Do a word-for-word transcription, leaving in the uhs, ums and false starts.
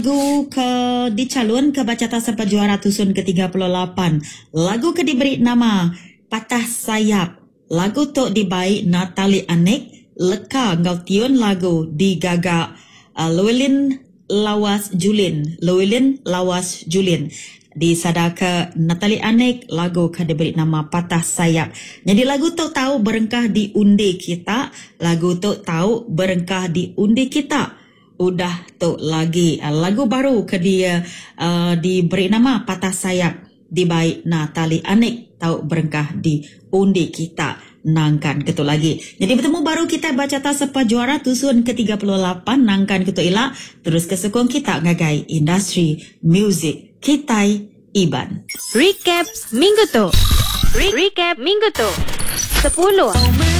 Lagu ke dicalon ke bacata sampai juara tusun ke tiga puluh lapan. Lagu ke diberi nama Patah Sayap. Lagu tu dibaik Natali Anik. Leka ngau tiun lagu digagak uh, Llewellyn Lawas Julin. Llewellyn Lawas Julin. Di sadaka Natali Anik, lagu ke diberi nama Patah Sayap. Jadi lagu tu tahu berengkah di undi kita. Lagu tu tahu berengkah di undi kita. Udah tu lagi uh, lagu baru ke dia uh, diberi nama Patah Sayap, dibaik Natali Anik, tahu berengkah di undi kita. Nangkan ketu lagi. Jadi bertemu baru kita bacata sepa juara tusun ke tiga puluh lapan. Nangkan ketu ila terus kesukong kita ngagai industri music Kitai Iban. Recap minggu tu. Re- Recap minggu tu. sepuluh.